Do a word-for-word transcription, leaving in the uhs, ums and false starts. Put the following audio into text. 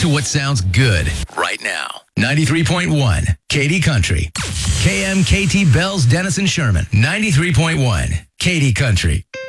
to what sounds good right now. ninety-three point one, Katy Country. K M K T Bells, Denison Sherman. ninety-three point one, Katy Country.